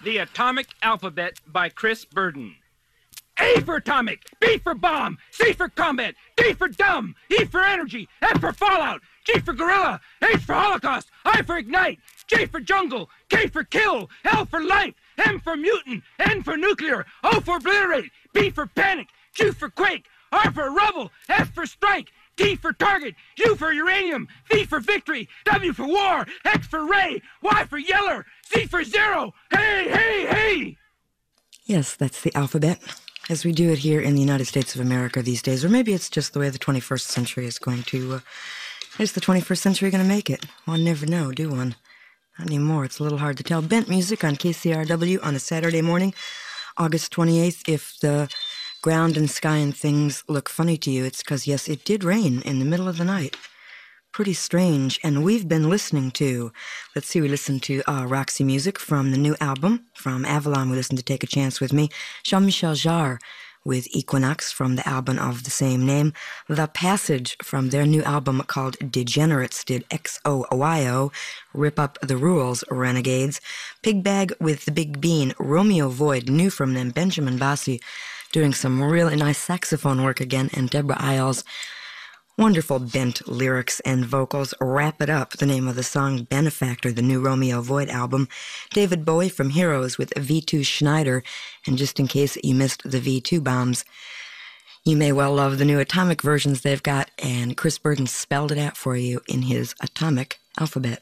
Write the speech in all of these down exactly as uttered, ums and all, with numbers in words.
The Atomic Alphabet by Chris Burden. A for atomic, B for bomb, C for combat, D for dumb, E for energy, F for fallout, G for gorilla, H for holocaust, I for ignite, J for jungle, K for kill, L for life, M for mutant, N for nuclear, O for obliterate, P for panic, Q for quake, R for rubble, S for strike, T for target, U for uranium, V for victory, W for war, X for ray, Y for yeller, Z for zero. Hey, hey, hey! Yes, that's the alphabet, as we do it here in the United States of America these days. Or maybe it's just the way the twenty-first century is going to... Uh, is the twenty-first century going to make it? One never know, do one? Not anymore. It's a little hard to tell. Bent music on K C R W on a Saturday morning, August twenty-eighth. If the ground and sky and things look funny to you, it's because, yes, it did rain in the middle of the night. Pretty strange. And we've been listening to, let's see, we listened to uh, Roxy music from the new album. From Avalon, we listened to Take a Chance With Me. Jean-Michel Jarre with Equinox from the album of the same name. The Passage from their new album called Degenerates did X O Y O, Rip Up the Rules, Renegades. Pig Bag with The Big Bean, Romeo Void, new from them, Benjamin Bassi doing some really nice saxophone work again, and Deborah Isles. Wonderful bent lyrics and vocals. Wrap It Up, the name of the song. Benefactor, the new Romeo Void album. David Bowie from Heroes with V two Schneider. And just in case you missed the V two bombs, you may well love the new Atomic versions they've got, and Chris Burden spelled it out for you in his Atomic Alphabet.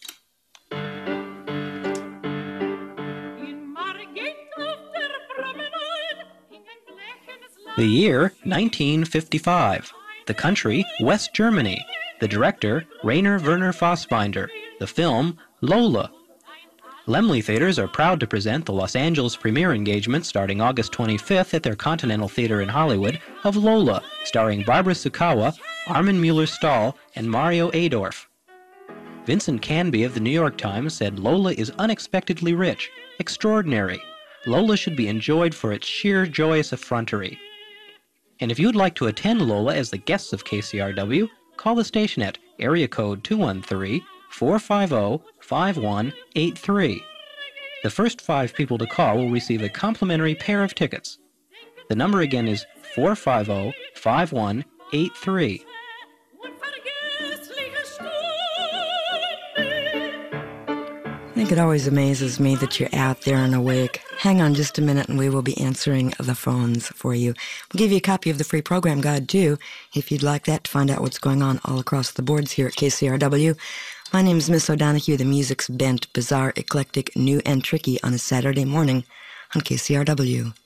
The year, nineteen fifty-five. The country, West Germany. The director, Rainer Werner Fassbinder. The film, Lola. Laemmle Theaters are proud to present the Los Angeles premiere engagement starting August twenty-fifth at their Continental Theater in Hollywood of Lola, starring Barbara Sukawa, Armin Mueller-Stahl, and Mario Adorf. Vincent Canby of the New York Times said Lola is unexpectedly rich, extraordinary. Lola should be enjoyed for its sheer joyous effrontery. And if you'd like to attend Lola as the guests of K C R W, call the station at area code two one three, four five zero, five one eight three. The first five people to call will receive a complimentary pair of tickets. The number again is four five zero, five one eight three. I think it always amazes me that you're out there and awake. Hang on just a minute and we will be answering the phones for you. We'll give you a copy of the free program guide too, if you'd like that, to find out what's going on all across the boards here at K C R W. My name's Miss O'Donoghue. The music's bent, bizarre, eclectic, new and tricky on a Saturday morning on K C R W.